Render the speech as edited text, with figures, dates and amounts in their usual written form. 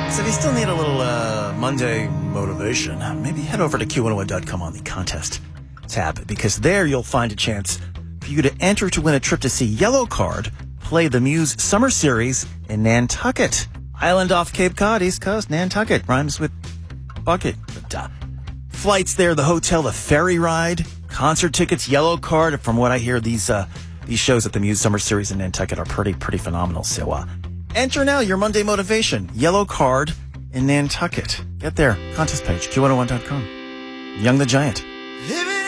So if you still need a little Monday motivation, maybe head over to Q101.com on the contest tab, because there you'll find a chance for you to enter to win a trip to see Yellow Card play the Muse Summer Series in Nantucket. Island off Cape Cod, East Coast, Nantucket. Rhymes with bucket. But, flights there, the hotel, the ferry ride, concert tickets, Yellow Card. From what I hear, these shows at the Muse Summer Series in Nantucket are pretty phenomenal. So enter now, your Monday motivation. Yellow Card in Nantucket. Get there. Contest page, Q101.com. Young the Giant.